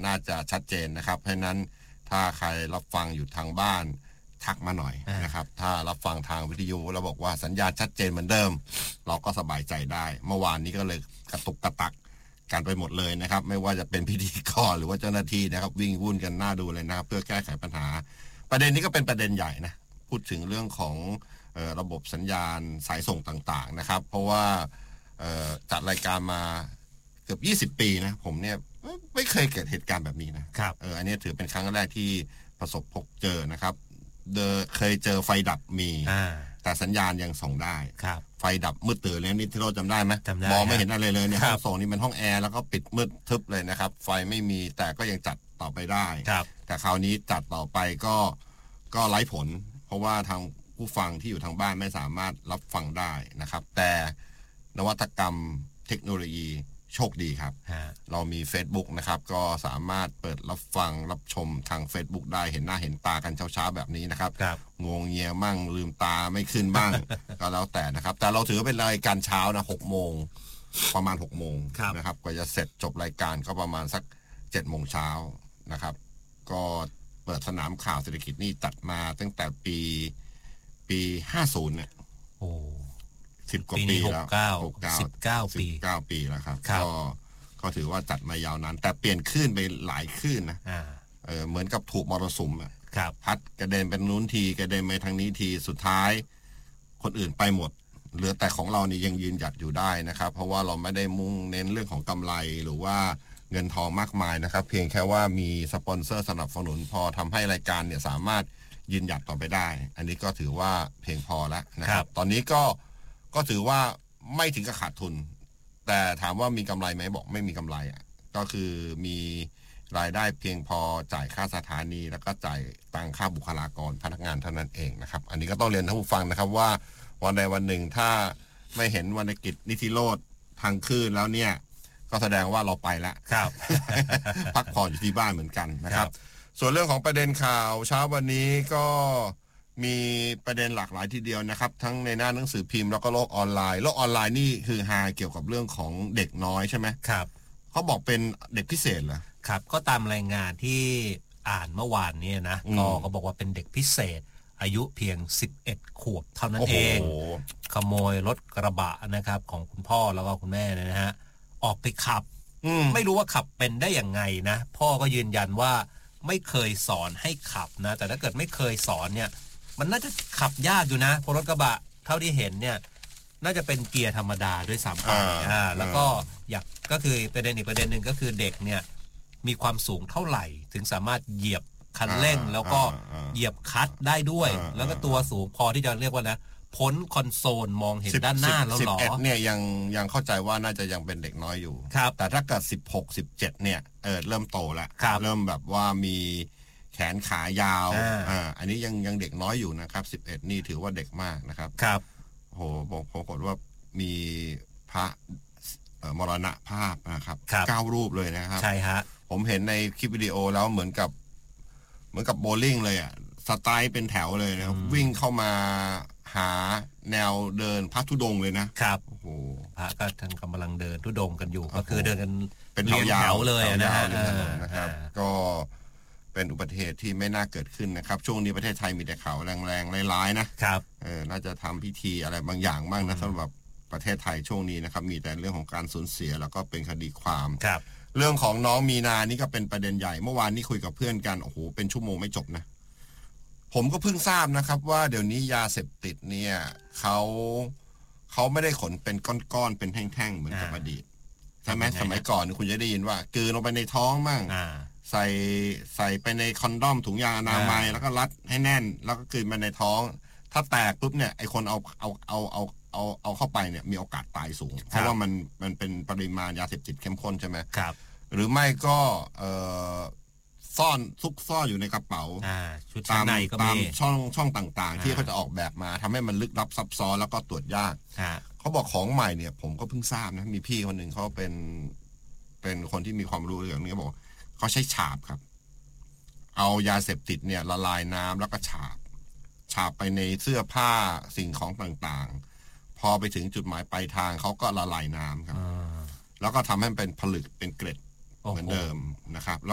น่าจะชัดเจนนะครับเพราะนั้นถ้าใครรับฟังอยู่ทางบ้านทักมาหน่อยนะครับถ้ารับฟังทางวิทยุแล้วบอกว่าสัญญาณชัดเจนเหมือนเดิมเราก็สบายใจได้เมื่อวานนี้ก็เลยกระตุกกระตักกันไปหมดเลยนะครับไม่ว่าจะเป็นพิธีกรหรือว่าเจ้าหน้าที่นะครับวิ่งวุ่นกันหน้าดูเลยนะครับเพื่อแก้ไขปัญหาประเด็นนี้ก็เป็นประเด็นใหญ่นะพูดถึงเรื่องของระบบสัญญาณสายส่งต่างๆนะครับเพราะว่าจัดรายการมาเกือบ20 ปีนะผมเนี่ยไม่เคยเกิดเหตุการณ์แบบนี้นะครับอันนี้ถือเป็นครั้งแรกที่ประสบพบเจอนะครับเคยเจอไฟดับมีแต่สัญญาณยังส่งได้ไฟดับมืดตื่นเลยนี่ที่เราจำได้ไหมมองไม่เห็นอะไรเลยเนี่ยห้องส่งนี่เป็นห้องแอร์แล้วก็ปิดมืดทึบเลยนะครับไฟไม่มีแต่ก็ยังจัดต่อไปได้แต่คราวนี้จัดต่อไปก็ไร้ผลเพราะว่าทางผู้ฟังที่อยู่ทางบ้านไม่สามารถรับฟังได้นะครับแต่นวัตกรรมเทคโนโลยีโชคดีครับเรามี Facebook นะครับก็สามารถเปิดรับฟังรับชมทาง Facebook ได้เห็นหน้าเห็นตากันเช้าๆแบบนี้นะครับงงเงียมั่งลืมตาไม่ขึ้นบ้าง ก็แล้วแต่นะครับแต่เราถือเป็นรายการเช้านะ6 โมงประมาณ6 โมงนะครับกว่าจะเสร็จจบรายการก็ประมาณสัก7 โมงเช้านะครับก็เปิดสนามข่าวเศรษฐกิจนี่จัดมาตั้งแต่ปี50เนี่ย10 กว่าปีแล้ว19 ปีแล้วครับก็ถือว่าจัดมายาวนานแต่เปลี่ยนคลื่นไปหลายคลื่นนะเหมือนกับถูกมรสุมพัดกระเด็นเป็นนู้นทีกระเด็นไปทางนี้ทีสุดท้ายคนอื่นไปหมดเหลือแต่ของเรานี่ยังยืนหยัดอยู่ได้นะครับเพราะว่าเราไม่ได้มุ่งเน้นเรื่องของกำไรหรือว่าเงินทองมากมายนะครับเพียงแค่ว่ามีสปอนเซอร์สนับสนุนพอทำให้รายการเนี่ยสามารถยืนหยัดต่อไปได้อันนี้ก็ถือว่าเพียงพอแล้วนะครับตอนนี้ก็ถือว่าไม่ถึงกับขาดทุนแต่ถามว่ามีกำไรไหมบอกไม่มีกำไรก็คือมีรายได้เพียงพอจ่ายค่าสถานีแล้วก็จ่ายตังค่าบุคลากรพนักงานเท่านั้นเองนะครับอันนี้ก็ต้องเรียนท่านผู้ฟังนะครับว่าวันใดวันหนึ่งถ้าไม่เห็นวรรณกิจนิธิโรธทางคลื่นแล้วเนี่ยก็แสดงว่าเราไปแล้ว พักผ่อนอยู่ที่บ้านเหมือนกันนะครับส่วนเรื่องของประเด็นข่าวเช้าวันนี้ก็มีประเด็นหลากหลายทีเดียวนะครับทั้งในหน้าหนังสือพิมพ์แล้วก็โลกออนไลน์นี่คือฮาเกี่ยวกับเรื่องของเด็กน้อยใช่ไหมครับเขาบอกเป็นเด็กพิเศษเหรอครับก็ตามรายงานที่อ่านเมื่อวานนี้นะก็บอกว่าเป็นเด็กพิเศษอายุเพียง11 ขวบเท่านั้นเองขโมยรถกระบะนะครับของคุณพ่อแล้วก็คุณแม่นะฮะออกไปขับไม่รู้ว่าขับเป็นได้อย่างไงนะพ่อก็ยืนยันว่าไม่เคยสอนให้ขับนะแต่ถ้าเกิดไม่เคยสอนเนี่ยมันน่าจะขับยากอยู่นะเพราะรถกระบะเท่าที่เห็นเนี่ยน่าจะเป็นเกียร์ธรรมดาด้วยซ้ำไปแล้วก็ก็คือประเด็นอีกประเด็นหนึ่งก็คือเด็กเนี่ยมีความสูงเท่าไหร่ถึงสามารถเหยียบคันเร่งแล้วก็เหยียบคลัตช์ได้ด้วยแล้วก็ตัวสูงพอที่จะเรียกว่านะพ้นคอนโซลมองเห็นด้านหน้าแล้วหรอ 11เนี่ยยังเข้าใจว่าน่าจะยังเป็นเด็กน้อยอยู่แต่ถ้าเกิด16 17เนี่ยเริ่มโตแล้วเริ่มแบบว่ามีแขนขายาวอันนี้ยังเด็กน้อยอยู่นะครับ11นี่ถือว่าเด็กมากนะครับโหบอกปรากฏว่ามีพระมรณภาพนะครับ9 รูปเลยนะครับใช่ฮะผมเห็นในคลิปวิดีโอแล้วเหมือนกับโบลิ่งเลยสไตล์เป็นแถวเลยนะวิ่งเข้ามาหาแนวเดินพระธุดงค์เลยนะครับโอ้โหพระก็ท่านกำลังเดินธุดงค์กันอยู่ก็คือเดินกันเป็นแถวเลยนะครับก็เป็นอุบัติเหตุที่ไม่น่าเกิดขึ้นนะครับช่วงนี้ประเทศไทยมีแต่ข่าวแรงๆร้ายๆนะครับน่าจะทำพิธีอะไรบางอย่างบ้างนะสำหรับประเทศไทยช่วงนี้นะครับมีแต่เรื่องของการสูญเสียแล้วก็เป็นคดีความเรื่องของน้องมีนานี่ก็เป็นประเด็นใหญ่เมื่อวานนี้คุยกับเพื่อนกันโอ้โหเป็นชั่วโมงไม่จบนะผมก็เพิ่งทราบนะครับว่าเดี๋ยวนี้ยาเสพติดเนี่ยเขาไม่ได้ขนเป็นก้อนๆเป็นแท่งๆเหมือนกับอดีตใช่ไหมสมัยก่อนคุณจะได้ยินว่ากลืนลงไปในท้องมั่งใส่ไปในคอนดอมถุงยางอนามัยแล้วก็รัดให้แน่นแล้วก็กลืนไปในท้องถ้าแตกปุ๊บเนี่ยไอคนเอาเข้าไปเนี่ยมีโอกาสตายสูงเพราะว่ามันเป็นปริมาณยาเสพติดเข้มข้นใช่ไหมครับหรือไม่ก็ซุกซ่อนอยู่ในกระเป๋าตามช่องต่างๆที่เขาจะออกแบบมาทำให้มันลึกลับซับซ้อนแล้วก็ตรวจยากเขาบอกของใหม่เนี่ยผมก็เพิ่งทราบนะมีพี่คนหนึ่งเขาเป็นคนที่มีความรู้เรื่องนี้บอกเขาใช้ฉาบครับเอายาเสพติดเนี่ยละลายน้ำแล้วก็ฉาบไปในเสื้อผ้าสิ่งของต่างๆพอไปถึงจุดหมายปลายทางเขาก็ละลายน้ำครับแล้วก็ทำให้เป็นผลึกเป็นเกล็ดเหมือนเดิมนะครับ